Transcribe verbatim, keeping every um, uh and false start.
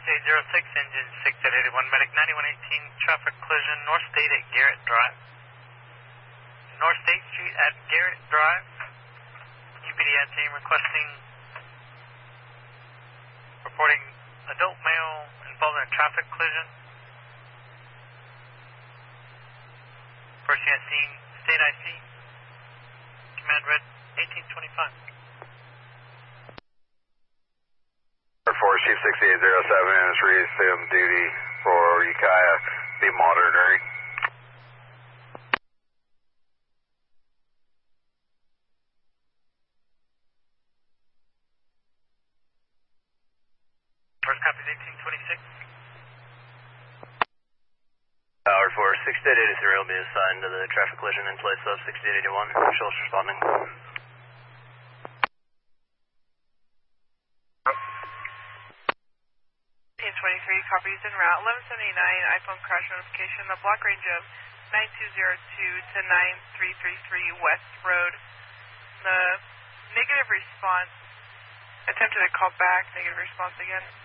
eight zero six, engine six eight eight one, medic ninety-one eighteen, traffic collision, North State at Garrett Drive. North State Street at Garrett Drive. U P D A team requesting, reporting adult male involved in a traffic collision. Person has seen state I C. Command red eighteen twenty-five. four Chief sixty-eight oh seven is resumed duty for Ukiah. Be monitoring. First copy is eighteen twenty-six. Power four, sixty-eight eighty-three will be assigned to the traffic collision in place of sixty-eight eighty-one. Show's responding. eighteen twenty-three, copies en route. eleven seventy-nine, iPhone crash notification. The block range of nine two zero two to nine three three three West Road. The negative response, attempted to call back, negative response again.